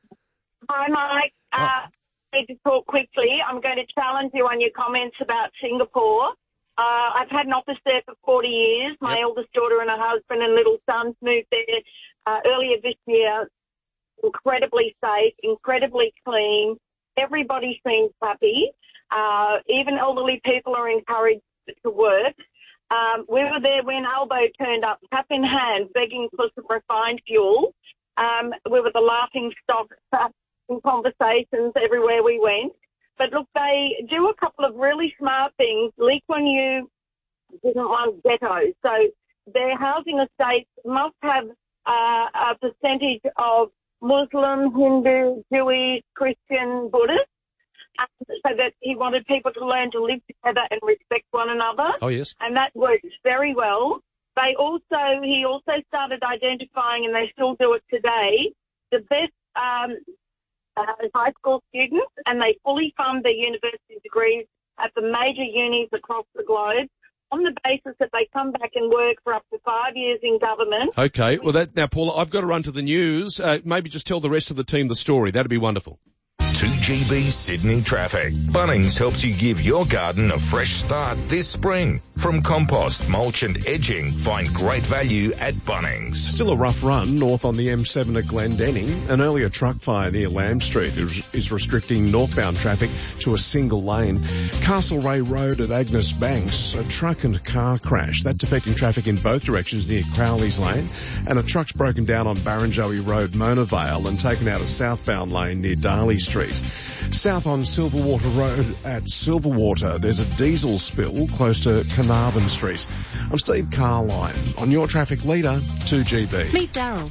Hi, Mike. Uh, need to talk quickly. I'm going to challenge you on your comments about Singapore. Uh, I've had an office there for forty years. My yep. eldest daughter and her husband and little sons moved there uh, earlier this year. Incredibly safe, incredibly clean. Everybody seems happy. Uh, even elderly people are encouraged to work. Um, we were there when Albo turned up, cap in hand, begging for some refined fuel. Um, we were the laughing stock in conversations everywhere we went. But look, they do a couple of really smart things. Lee Kuan Yew didn't want ghettos, so their housing estates must have uh, a percentage of Muslim, Hindu, Jewish, Christian, Buddhist, uh, so that he wanted people to learn to live together and respect one another. Oh, yes. And that works very well. They also, he also started identifying, and they still do it today, the best um, uh, high school students, and they fully fund their university degrees at the major unis across the globe on the basis that they come back and work for up to five years in government. Okay. Well, that now, Paula, I've got to run to the news. Uh, maybe just tell the rest of the team the story. That'd be wonderful. two G B Sydney traffic. Bunnings helps you give your garden a fresh start this spring. From compost, mulch and edging, find great value at Bunnings. Still a rough run north on the M seven at Glendenning. An earlier truck fire near Lamb Street is, is restricting northbound traffic to a single lane. Castlereagh Road at Agnes Banks, a truck and car crash. That's affecting traffic in both directions near Crowley's Lane. And a truck's broken down on Barrenjoey Road, Mona Vale, and taken out a southbound lane near Darley Street. South on Silverwater Road at Silverwater, there's a diesel spill close to Carnarvon Street. I'm Steve Carline on your traffic leader, two G B. Meet Daryl.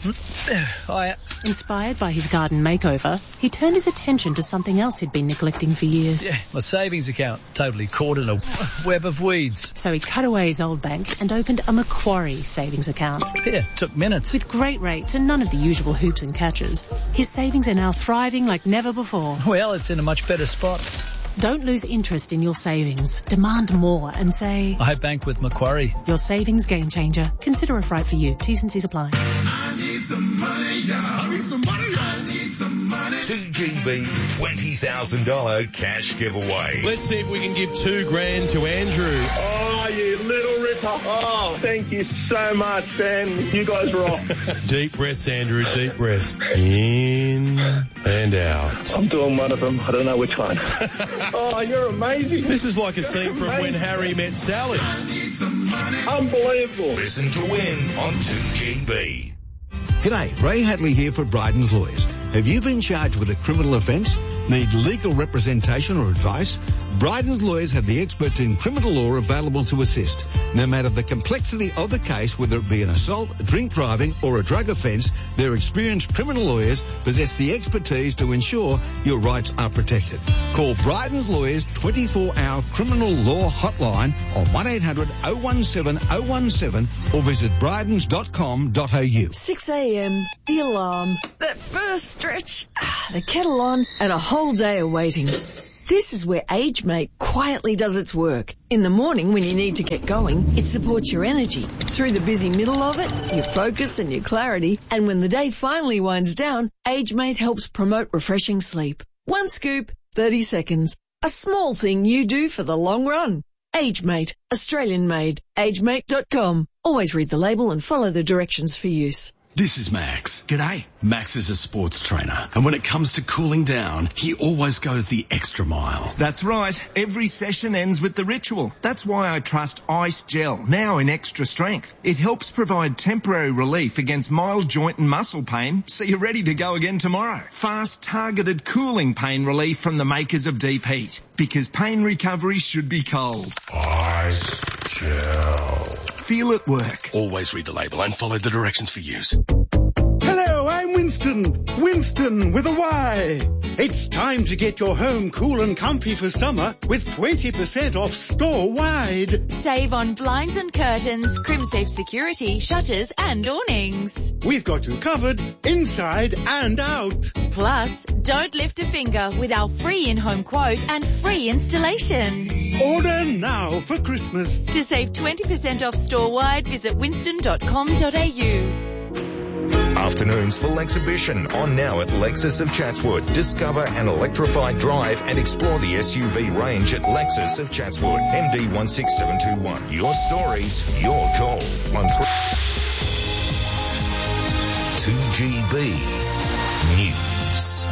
Hiya. Inspired by his garden makeover, he turned his attention to something else he'd been neglecting for years. Yeah, my savings account, totally caught in a web of weeds. So he cut away his old bank and opened a Macquarie savings account. Yeah, took minutes. With great rates and none of the usual hoops and catches, his savings are now thriving like never before. Well, it's in a much better spot. Don't lose interest in your savings. Demand more and say, I bank with Macquarie. Your savings game changer. Consider if right for you. T's and C's apply. I need some money, y'all. I need some money, y'all. I need some money. two G B's twenty thousand dollars cash giveaway. Let's see if we can give two grand to Andrew. Oh, you little ripper. Oh, thank you so much, Ben. You guys rock. Deep breaths, Andrew, deep breaths. In and out. I'm doing one of them. I don't know which one. Oh, you're amazing. This is like a scene from When Harry Met Sally. Unbelievable. Listen to win on two G B. G'day, Ray Hadley here for Bryden's Lawyers. Have you been charged with a criminal offence? Need legal representation or advice? Bryden's Lawyers have the experts in criminal law available to assist. No matter the complexity of the case, whether it be an assault, drink driving or a drug offence, their experienced criminal lawyers possess the expertise to ensure your rights are protected. Call Bryden's Lawyers twenty-four hour criminal law hotline on one eight hundred oh one seven oh one seven or visit brydens dot com dot a u. six a.m, the alarm, that first stretch, the kettle on, and a whole day of waiting. This is where AgeMate quietly does its work. In the morning when you need to get going, it supports your energy. Through the busy middle of it, your focus and your clarity. And when the day finally winds down, AgeMate helps promote refreshing sleep. One scoop, thirty seconds. A small thing you do for the long run. AgeMate, Australian made. age mate dot com. Always read the label and follow the directions for use. This is Max. G'day. Max is a sports trainer, and when it comes to cooling down, he always goes the extra mile. That's right. Every session ends with the ritual. That's why I trust Ice Gel, now in extra strength. It helps provide temporary relief against mild joint and muscle pain, so you're ready to go again tomorrow. Fast, targeted cooling pain relief from the makers of Deep Heat, because pain recovery should be cold. Ice Gel. Feel it work. Always read the label and follow the directions for use. Hello, I'm Winston. Winston with a Y. It's time to get your home cool and comfy for summer with twenty percent off store-wide. Save on blinds and curtains, CrimSafe security, shutters and awnings. We've got you covered inside and out. Plus, don't lift a finger with our free in-home quote and free installation. Order now for Christmas. To save twenty percent off store-wide, visit winston dot com dot a u. Afternoons full exhibition on now at Lexus of Chatswood. Discover an electrified drive and explore the S U V range at Lexus of Chatswood. M D one six seven two one. Your stories, your call. On two G B News.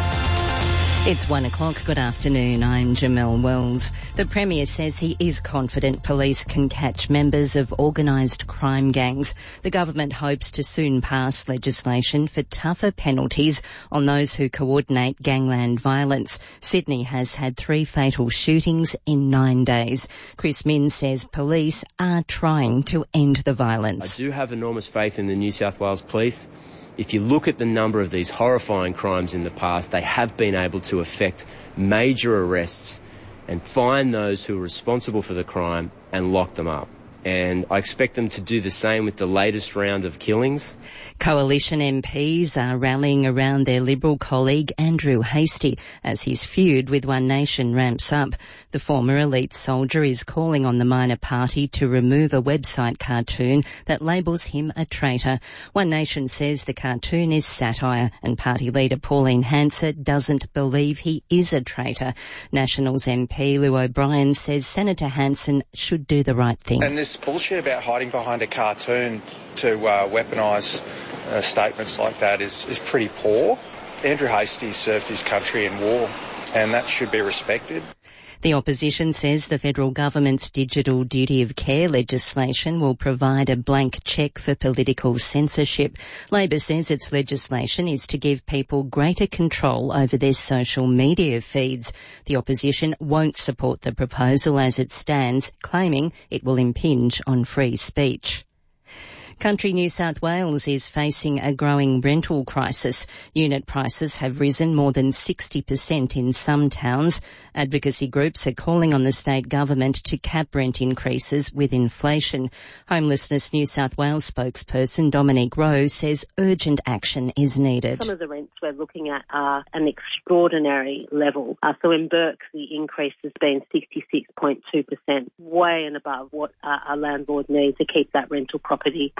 It's one o'clock. Good afternoon. I'm Jamelle Wells. The Premier says he is confident police can catch members of organised crime gangs. The government hopes to soon pass legislation for tougher penalties on those who coordinate gangland violence. Sydney has had three fatal shootings in nine days. Chris Minns says police are trying to end the violence. I do have enormous faith in the New South Wales Police. If you look at the number of these horrifying crimes in the past, they have been able to effect major arrests and find those who are responsible for the crime and lock them up. And I expect them to do the same with the latest round of killings. Coalition M Ps are rallying around their Liberal colleague Andrew Hastie as his feud with One Nation ramps up. The former elite soldier is calling on the minor party to remove a website cartoon that labels him a traitor. One Nation says the cartoon is satire and party leader Pauline Hanson doesn't believe he is a traitor. Nationals M P Lou O'Brien says Senator Hanson should do the right thing. And this bullshit about hiding behind a cartoon to uh, weaponise uh, statements like that is, is pretty poor. Andrew Hastie served his country in war, and that should be respected. The opposition says the federal government's digital duty of care legislation will provide a blank cheque for political censorship. Labor says its legislation is to give people greater control over their social media feeds. The opposition won't support the proposal as it stands, claiming it will impinge on free speech. Country New South Wales is facing a growing rental crisis. Unit prices have risen more than sixty percent in some towns. Advocacy groups are calling on the state government to cap rent increases with inflation. Homelessness New South Wales spokesperson Dominique Rowe says urgent action is needed. Some of the rents we're looking at are an extraordinary level. Uh, so in Burke, the increase has been sixty-six point two percent, way and above what uh, a landlord needs to keep that rental property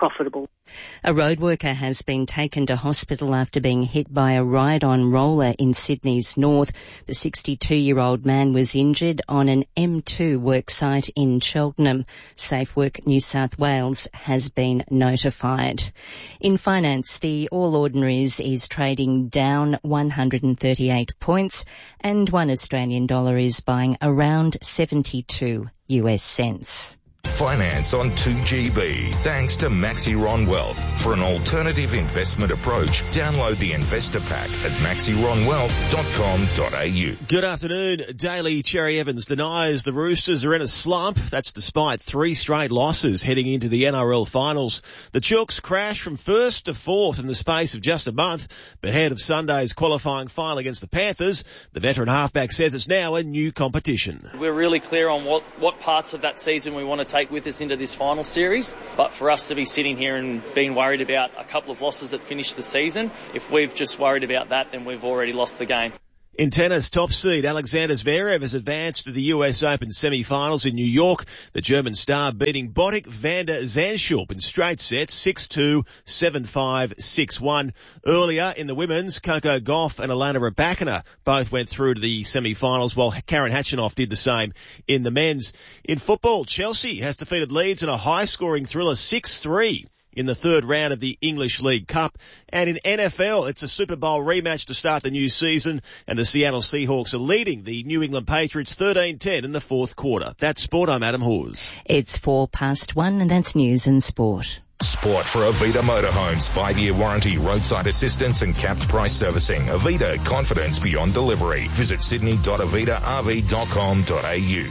profitable. A road worker has been taken to hospital after being hit by a ride-on roller in Sydney's north. The sixty-two-year-old man was injured on an M two worksite in Cheltenham. Safe Work New South Wales has been notified. In finance, the All Ordinaries is trading down one hundred thirty-eight points and one Australian dollar is buying around seventy-two U S cents. Finance on two G B, thanks to Maxiron Wealth. For an alternative investment approach, download the investor pack at maxiron wealth dot com dot a u. Good afternoon. Daily Cherry Evans denies the Roosters are in a slump. That's despite three straight losses heading into the N R L finals. The Chooks crashed from first to fourth in the space of just a month. But ahead of Sunday's qualifying final against the Panthers, the veteran halfback says it's now a new competition. We're really clear on what, what parts of that season we want to take with us into this final series, but for us to be sitting here and being worried about a couple of losses that finished the season, if we've just worried about that, then we've already lost the game. In tennis, top seed Alexander Zverev has advanced to the U S Open semi-finals in New York. The German star beating Botic van der Zandschulp in straight sets six two, seven five, six one. Earlier in the women's, Coco Gauff and Alana Rybakina both went through to the semi-finals, while Karen Khachanov did the same in the men's. In football, Chelsea has defeated Leeds in a high-scoring thriller six three. In the third round of the English League Cup. And in N F L, it's a Super Bowl rematch to start the new season, and the Seattle Seahawks are leading the New England Patriots thirteen ten in the fourth quarter. That's sport. I'm Adam Hawes. It's four past one, and that's news and sport. Sport for Avita Motorhomes. Five-year warranty, roadside assistance and capped price servicing. Avita, confidence beyond delivery. Visit sydney dot avita r v dot com dot a u.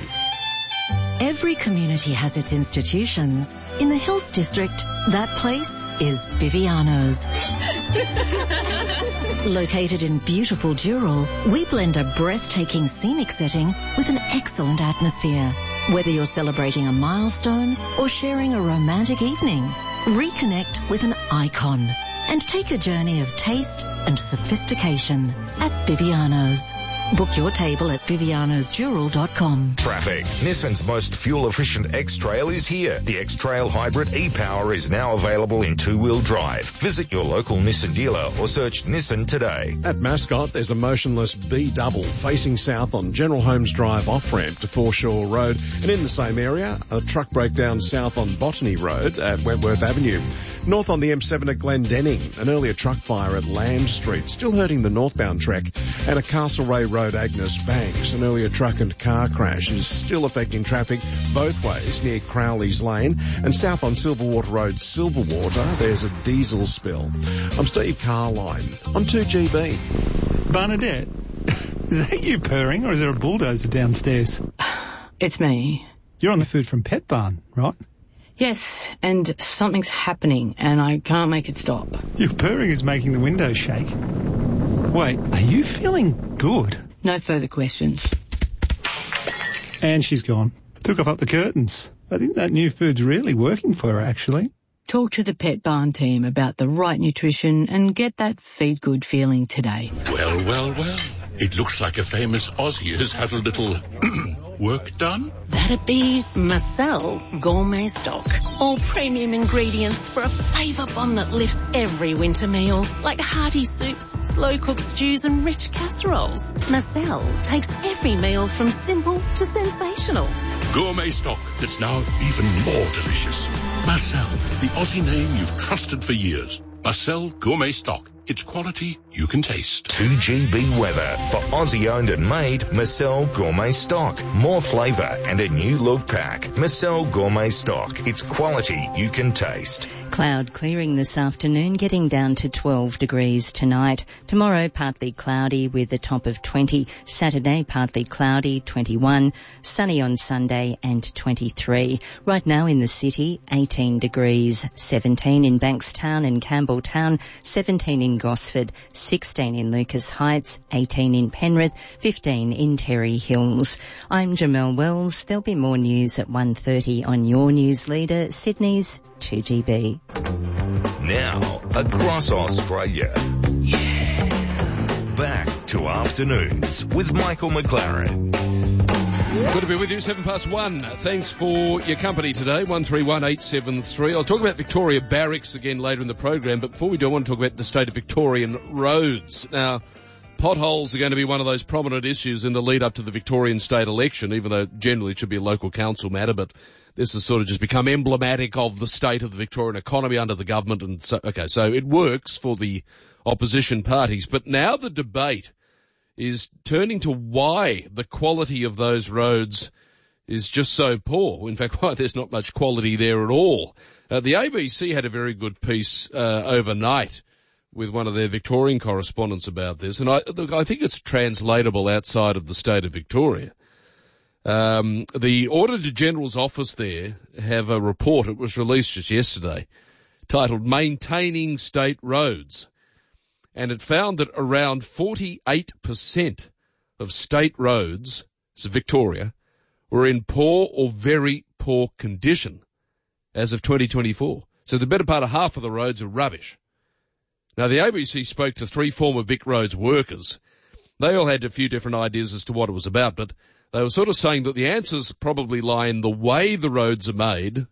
Every community has its institutions. In the Hills District, that place is Viviano's. Located in beautiful Dural, we blend a breathtaking scenic setting with an excellent atmosphere. Whether you're celebrating a milestone or sharing a romantic evening, reconnect with an icon and take a journey of taste and sophistication at Viviano's. Book your table at vivianos dural dot com. Traffic. Nissan's most fuel-efficient X-Trail is here. The X-Trail Hybrid e-Power is now available in two-wheel drive. Visit your local Nissan dealer or search Nissan today. At Mascot, there's a motionless B-double facing south on General Holmes Drive off-ramp to Foreshore Road. And in the same area, a truck breakdown south on Botany Road at Wentworth Avenue. North on the M seven at Glendenning, an earlier truck fire at Lamb Street, still hurting the northbound trek, and a Castlereagh Road Agnes Banks, an earlier truck and car crash is still affecting traffic both ways near Crowley's Lane, and south on Silverwater Road, Silverwater, there's a diesel spill. I'm Steve Carline on two G B. Bernadette, is that you purring or is there a bulldozer downstairs? It's me. You're on the Food from Pet Barn, right? Yes, and something's happening and I can't make it stop. Your purring is making the windows shake. Wait, are you feeling good? No further questions. And she's gone. Took off up the curtains. I think that new food's really working for her, actually. Talk to the Pet Barn team about the right nutrition and get that feed good feeling today. Well, well, well. It looks like a famous Aussie has had a little work done. That'd be Marcel Gourmet Stock. All premium ingredients for a flavour bomb that lifts every winter meal, like hearty soups, slow-cooked stews and rich casseroles. Marcel takes every meal from simple to sensational. Gourmet Stock that's now even more delicious. Marcel, the Aussie name you've trusted for years. Marcel Gourmet Stock. It's quality you can taste. two G B weather for Aussie owned and made Marcel Gourmet Stock. More flavour and a new look pack. Marcel Gourmet Stock. It's quality you can taste. Cloud clearing this afternoon, getting down to twelve degrees tonight. Tomorrow, partly cloudy with a top of twenty. Saturday, partly cloudy, twenty-one. Sunny on Sunday and twenty-three. Right now in the city, eighteen degrees. seventeen in Bankstown and Campbelltown. seventeen in Gosford, sixteen in Lucas Heights, eighteen in Penrith, fifteen in Terry Hills. I'm Jamelle Wells. There'll be more news at one thirty on your news leader, Sydney's two G B. Now, across Australia. Yeah. Back to afternoons with Michael McLaren. Good to be with you, seven past one. Thanks for your company today, one three one eight seven three. I'll talk about Victoria Barracks again later in the program, but before we do, I want to talk about the state of Victorian roads. Now, potholes are going to be one of those prominent issues in the lead up to the Victorian state election, even though generally it should be a local council matter, but this has sort of just become emblematic of the state of the Victorian economy under the government. And so, okay, so it works for the opposition parties, but now the debate is turning to why the quality of those roads is just so poor. In fact, why there's not much quality there at all. Uh, the A B C had a very good piece uh, overnight with one of their Victorian correspondents about this, and I, look, I think it's translatable outside of the state of Victoria. Um, the Auditor General's office there have a report, it was released just yesterday, titled Maintaining State Roads. And it found that around forty-eight percent of state roads, so Victoria, were in poor or very poor condition as of twenty twenty-four. So the better part of half of the roads are rubbish. Now, the A B C spoke to three former Vic Roads workers. They all had a few different ideas as to what it was about, but they were sort of saying that the answers probably lie in the way the roads are made